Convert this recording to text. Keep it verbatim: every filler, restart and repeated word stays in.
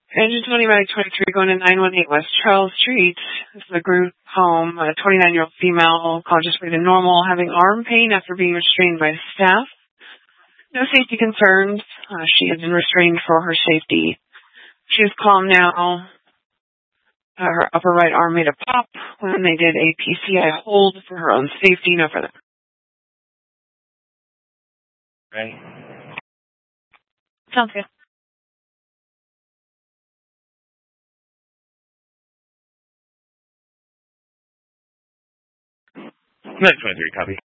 Engine twenty, Medic twenty-three, going to nine one eight West Charles Street. This is a group home. A twenty-nine-year-old female, conscious rated normal, having arm pain after being restrained by staff. No safety concerns. Uh, she has been restrained for her safety. She is calm now. Uh, her upper right arm made a pop when they did a P C I hold for her own safety. No further. Ready? Sounds good. Medic twenty-three, copy.